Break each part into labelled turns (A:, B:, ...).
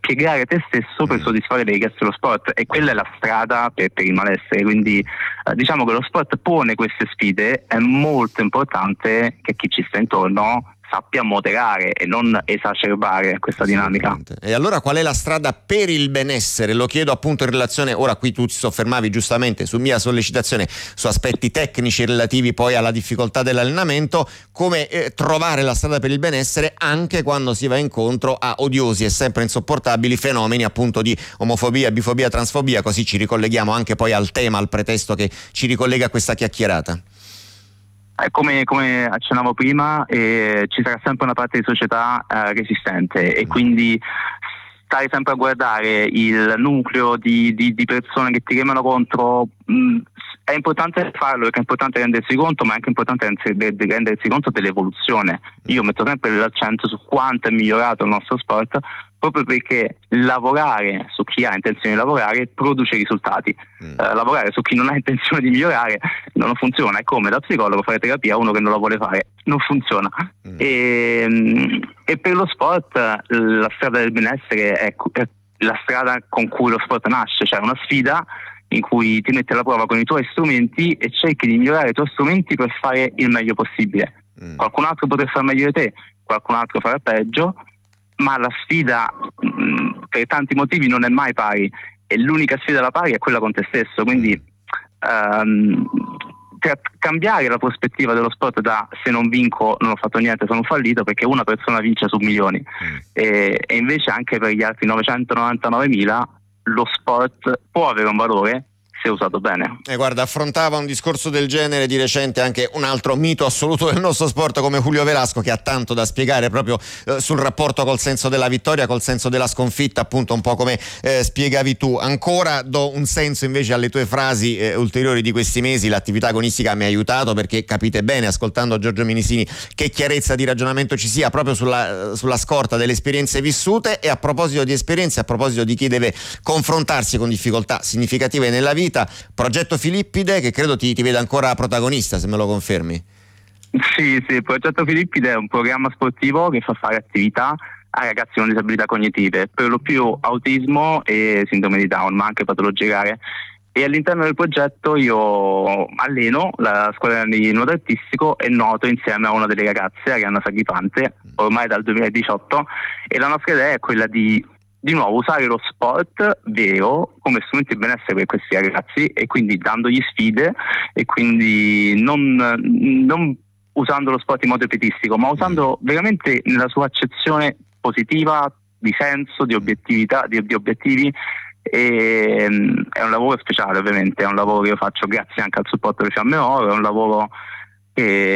A: piegare te stesso per soddisfare le richieste dello sport, e quella è la strada per il malessere. Quindi diciamo che lo sport pone queste sfide, è molto importante che chi ci sta intorno sappia moderare e non esacerbare questa dinamica.
B: E allora qual è la strada per il benessere? Lo chiedo appunto in relazione, ora qui tu ti soffermavi giustamente su mia sollecitazione su aspetti tecnici relativi poi alla difficoltà dell'allenamento, come trovare la strada per il benessere anche quando si va incontro a odiosi e sempre insopportabili fenomeni appunto di omofobia, bifobia, transfobia, così ci ricolleghiamo anche poi al tema, al pretesto che ci ricollega a questa chiacchierata.
A: Come accennavo prima, ci sarà sempre una parte di società resistente, e quindi stare sempre a guardare il nucleo di persone che ti remano contro. È importante farlo, perché è importante rendersi conto, ma è anche importante rendersi conto dell'evoluzione. Io metto sempre l'accento su quanto è migliorato il nostro sport, proprio perché lavorare su chi ha intenzione di lavorare produce risultati. Lavorare su chi non ha intenzione di migliorare non funziona. È come da psicologo fare terapia a uno che non la vuole fare, non funziona. E per lo sport la strada del benessere è la strada con cui lo sport nasce, cioè una sfida in cui ti metti alla prova con i tuoi strumenti e cerchi di migliorare i tuoi strumenti per fare il meglio possibile. Qualcun altro potrà fare meglio di te, qualcun altro farà peggio, ma la sfida per tanti motivi non è mai pari, e l'unica sfida alla pari è quella con te stesso. Quindi cambiare la prospettiva dello sport da se non vinco non ho fatto niente, sono fallito, perché una persona vince su milioni, e invece anche per gli altri 999.000 lo sport può avere un valore se usato bene.
B: Guarda, affrontava un discorso del genere di recente anche un altro mito assoluto del nostro sport come Julio Velasco, che ha tanto da spiegare proprio sul rapporto col senso della vittoria, col senso della sconfitta, appunto un po' come spiegavi tu. Ancora do un senso invece alle tue frasi ulteriori di questi mesi. L'attività agonistica mi ha aiutato, perché capite bene ascoltando Giorgio Minisini che chiarezza di ragionamento ci sia proprio sulla scorta delle esperienze vissute. E a proposito di esperienze, a proposito di chi deve confrontarsi con difficoltà significative nella vita, Progetto Filippide, che credo ti veda ancora protagonista, se me lo confermi.
A: Sì, Progetto Filippide è un programma sportivo che fa fare attività a ragazzi con disabilità cognitive, per lo più autismo e sindrome di Down, ma anche patologie rare. E all'interno del progetto io alleno la scuola di nuoto artistico e nuoto insieme a una delle ragazze, Arianna Sagripante, ormai dal 2018, e la nostra idea è quella di nuovo usare lo sport vero come strumento di benessere per questi ragazzi, e quindi dandogli sfide, e quindi non usando lo sport in modo pietistico, ma usando veramente nella sua accezione positiva di senso, di obiettività, di obiettivi. E è un lavoro speciale, ovviamente, è un lavoro che io faccio grazie anche al supporto delle Fiamme Oro, è un lavoro che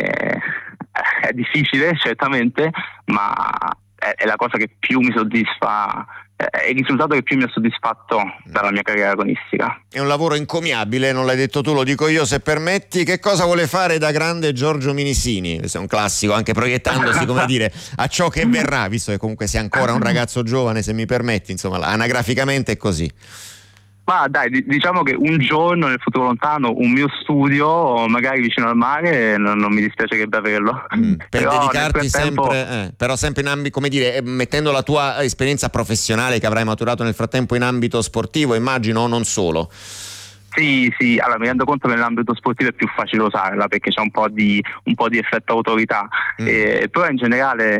A: è difficile certamente, ma è la cosa che più mi soddisfa, è il risultato che più mi ha soddisfatto dalla mia carriera agonistica.
B: È un lavoro encomiabile, non l'hai detto tu, lo dico io se permetti. Che cosa vuole fare da grande Giorgio Minisini? Questo è un classico, anche proiettandosi come dire a ciò che verrà, visto che comunque sei ancora un ragazzo giovane, se mi permetti, insomma anagraficamente è così.
A: Ma dai, diciamo che un giorno nel futuro lontano un mio studio magari vicino al mare non mi dispiacerebbe averlo.
B: Per però dedicarti sempre però sempre in ambito, come dire, mettendo la tua esperienza professionale che avrai maturato nel frattempo in ambito sportivo, immagino, o non solo.
A: Sì, allora mi rendo conto che nell'ambito sportivo è più facile usarla, perché c'è un po' di effetto autorità, però in generale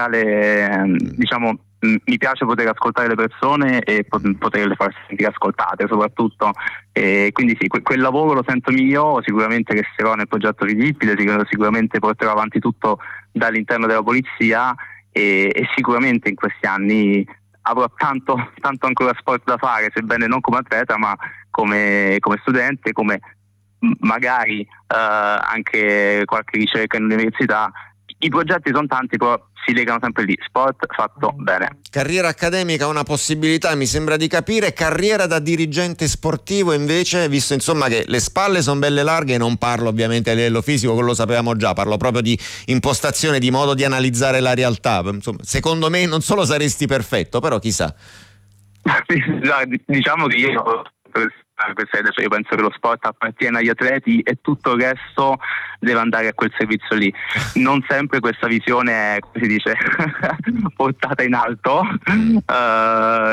A: diciamo mi piace poter ascoltare le persone e poterle far sentire ascoltate soprattutto, e quindi sì, quel lavoro lo sento mio. Sicuramente resterò nel progetto Filippide, sicuramente porterò avanti tutto dall'interno della polizia, e sicuramente in questi anni avrò tanto ancora sport da fare, sebbene non come atleta ma come studente, come magari anche qualche ricerca in università. I progetti sono tanti, però si legano sempre lì, sport fatto bene.
B: Carriera accademica una possibilità, mi sembra di capire. Carriera da dirigente sportivo invece, visto insomma che le spalle sono belle larghe, non parlo ovviamente a livello fisico, quello lo sapevamo già, parlo proprio di impostazione, di modo di analizzare la realtà. Insomma, secondo me non solo saresti perfetto, però chissà.
A: Diciamo che io io penso che lo sport appartiene agli atleti e tutto il resto deve andare a quel servizio lì. Non sempre questa visione è, come si dice, portata in alto.